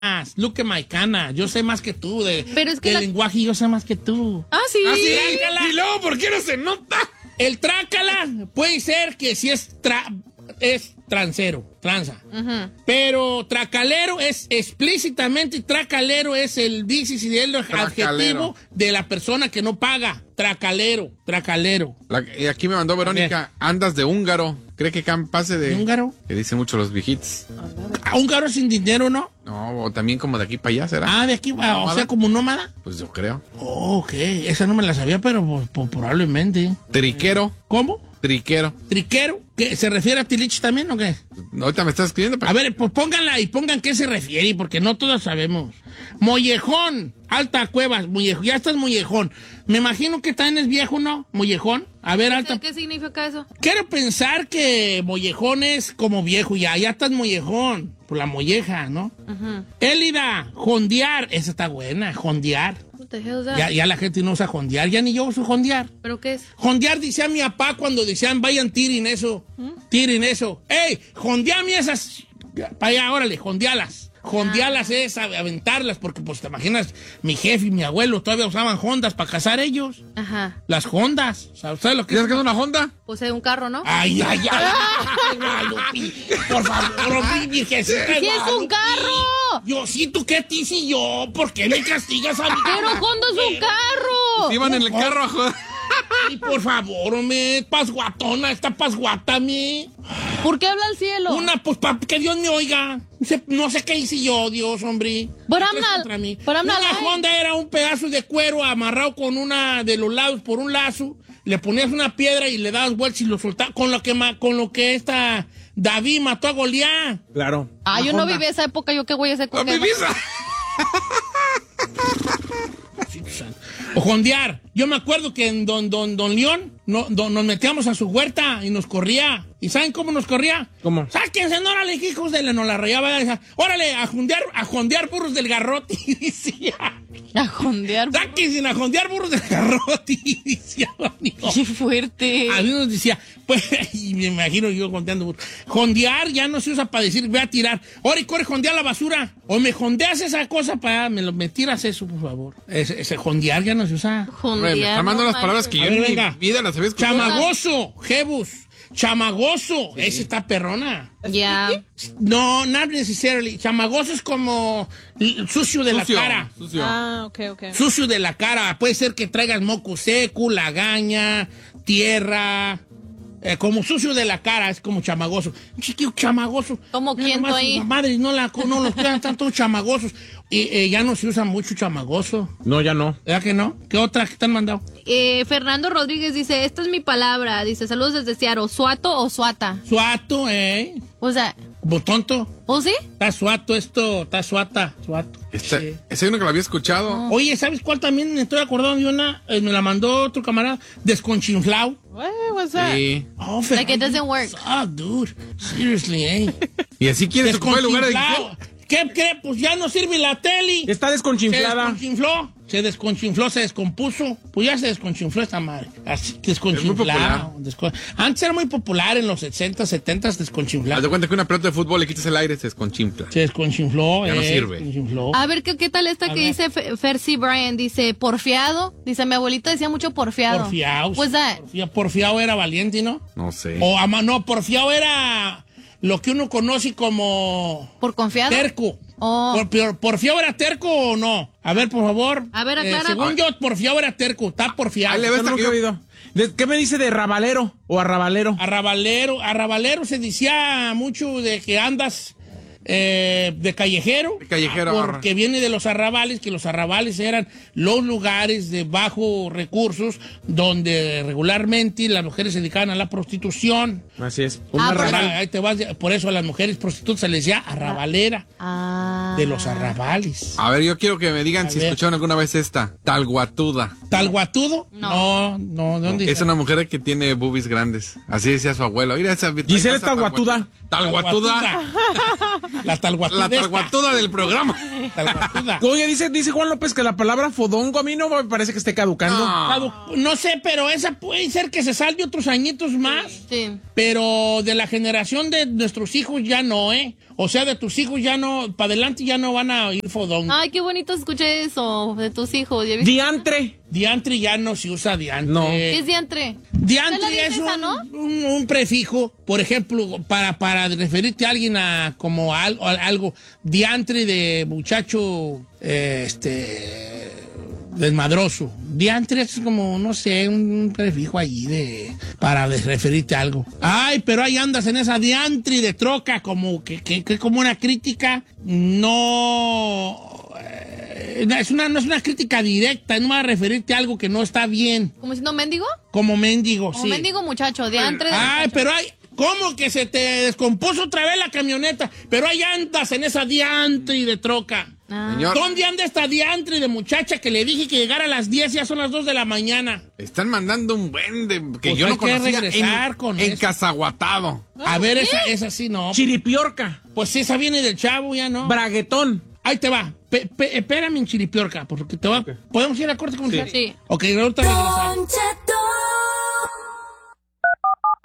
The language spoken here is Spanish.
Look at my cana. Yo sé más que tú Pero es que del lenguaje, yo sé más que tú. Ah, sí. ¿Ah, sí? Y luego, ¿por qué no se nota? El trácala puede ser que si es transero, tranza. Pero tracalero es explícitamente, tracalero es el dices y el adjetivo de la persona que no paga. Tracalero. Y aquí me mandó Verónica, andas de húngaro. ¿Cree que pase de húngaro? Que dicen mucho los viejitos. ¿Húngaro sin dinero, no? No, o también como de aquí para allá, ¿será? Ah, de aquí, o sea, como nómada. Pues yo creo. Oh, ok, esa no me la sabía, pero probablemente. Triquero. ¿Cómo? Triquero. ¿Triquero? ¿Qué, se refiere a Tilich también o qué? Ahorita me estás escribiendo. A ver, pues pónganla y pongan qué se refiere, porque no todos sabemos. Mollejón, Alta Cuevas, Mollejón, ya estás Mollejón. Me imagino que también es viejo, ¿no? Mollejón. A ver, Alta. ¿Qué significa eso? Quiero pensar que Mollejón es como viejo, ya estás Mollejón, por la molleja, ¿no? Élida, jondear, esa está buena, jondear. What the hell is that? Ya la gente no usa jondear, ya ni yo uso jondear. ¿Pero qué es? Jondear decía mi papá cuando decían vayan tiren eso. Tiren eso. ¡Ey! Jondeame esas. Para allá, órale, jondealas. Jondealas es aventarlas, porque pues te imaginas, mi jefe y mi abuelo todavía usaban hondas para cazar ellos. Ajá. Las hondas. ¿Sabes lo que ¿Sabes qué es una Honda? Pues es un carro, ¿no? Ay. Guadalupe, por favor, virgencita de ¡Sí es un Guadalupe. carro! Yo, sí, ¿tú qué te hice yo? ¿Por qué me castigas a mí? ¡Pero Honda es un carro! Iban en el carro a joder. Ay, por favor, hombre, pasguatona, esta pasguata, me. ¿Por qué habla el cielo? Pues para que Dios me oiga. No sé qué hice yo, Dios, hombre. But ¿Qué I'm traes not- contra mí? but I'm not Una lying. Honda era un pedazo de cuero amarrado con una de los lados por un lazo. Le ponías una piedra y le dabas vueltas y lo soltabas. Con lo que esta David mató a Goliat. Claro. Ah, yo no viví esa época, yo qué güey ese ¡A mi visa! O jondear. Yo me acuerdo que en Don León nos metíamos a su huerta y nos corría. ¿Y saben cómo nos corría? ¿Cómo? Sáquense, no, órale, hijos de la, nos la rayaba. Órale, a jondear burros del garrote. Y decía, A jondear. sáquense a jondear burros del garrote. Y decía, ¡Qué fuerte! a mí nos decía, pues, y me imagino yo jondeando burros. Jondear ya no se usa para decir, ve a tirar. Órale, corre, jondea la basura. O me jondeas esa cosa para, me tiras eso, por favor. Ese jondear ya no se usa. Hombre, me están mandando las palabras que yo A ver, en mi venga. vida las había escuchado. Chamagoso, Jebus. Chamagoso. Ese está perrona. Ya. No, not necessarily. Chamagoso es como sucio de la cara. Sucio. Ah, ok. Sucio de la cara. Puede ser que traigas moco seco, lagaña, tierra. Como sucio de la cara, es como chamagoso. Chiquillo chamagoso. ¿Cómo Mira quién nomás, ahí? sus madres no los cuidan, están todos chamagosos. Y ya no se usa mucho chamagoso. No, ya no. ¿Verdad que no? ¿Qué otra que te han mandado? Fernando Rodríguez dice, esta es mi palabra. Dice, saludos desde Seattle. ¿Suato o suata? Suato, O sea, Como tonto. ¿o sí? Está suato esto, está suata, suato. Sí. Ese uno que lo había escuchado. Oye, ¿sabes cuál también me estoy acordando de una? Me la mandó otro camarada. Desconchinflao. What's that? Sí. Oh, Like it doesn't work. Ah, dude. Seriously, Y así quieres ocupar el lugar de Desconchinflao. ¿Qué cree? Pues ya no sirve la tele. Está desconchinflada. Se desconchinfló, se descompuso. Pues ya se desconchinfló esta madre. Así, Es desconchinflado. Antes era muy popular en los 60, 70, Haz desconchinflado. de cuenta que una pelota de fútbol le quitas el aire, se desconchinfla. Se desconchinfló. Ya no sirve. Desconchinfló. A ver, ¿qué tal esta A que ver. dice Fercy Bryan? Dice, porfiado. Dice, mi abuelita decía mucho porfiado. Porfiado. What's that? Porfiado era valiente, ¿no? No sé. No, porfiado era lo que uno conoce como ¿Por confiado? terco. Oh. ¿Porfiado era terco o no? A ver, por favor. A ver, aclara. Según yo, porfiado era terco. Está porfiado. Ahí le ves. Eso nunca he oído. ¿Qué me dice de rabalero o arrabalero? Arrabalero se decía mucho de que andas de callejero. De callejero. Porque viene de los arrabales, que los arrabales eran los lugares de bajos recursos donde regularmente las mujeres se dedicaban a la prostitución. Así es. Ah, Ahí te vas, por eso a las mujeres prostitutas se les decía arrabalera. Ah. De los arrabales. A ver, yo quiero que me digan A si ver. escucharon alguna vez esta. Talguatuda. ¿Talguatudo? No. No, ¿de dónde Es está? una mujer que tiene boobies grandes. Así decía su abuelo. Mira esa. Gisela Talguatuda. Talguatuda. La talguatuda. La talguatuda del programa. Talguatuda. Oye, dice Juan López que la palabra fodongo a mí no me parece que esté caducando. No sé, pero esa puede ser que se salve otros añitos más. Sí. Pero de la generación de nuestros hijos ya no, ¿eh? O sea, de tus hijos ya no, para adelante ya no van a ir fodongo. Ay, qué bonito escuché eso de tus hijos. ¿Ya viste? Diantre. Diantre ya no se usa diantre. No. ¿Qué es diantre? Diantre es esa, ¿no? un prefijo, por ejemplo, para referirte a alguien a algo diantre de muchacho, desmadroso. Diantre es como, no sé, un prefijo allí para referirte a algo. Ay, pero ahí andas en esa diantre de troca, como que como una crítica, no es una crítica directa, no va a referirte a algo que no está bien. ¿Como siendo mendigo? Como mendigo, Como sí. mendigo muchacho, diantre de Ay, muchacho. pero hay... ¿Cómo que se te descompuso otra vez la camioneta? Pero ahí andas en esa diantri de troca. Señor, ¿Dónde anda esta diantri de muchacha que le dije que llegara a las 10 y ya son las 2 de la mañana? están mandando un buen de que Pues yo hay no que conocía regresar con en eso. Cazaguatado. A ver, esa sí no. Chiripiorca. Pues esa viene del chavo, ya no. Braguetón. Ahí te va. Espérame en Chiripiorca, porque te va. ¿Podemos ir a corte comercial? Sí. Ok, ahorita regresamos. Don Cheto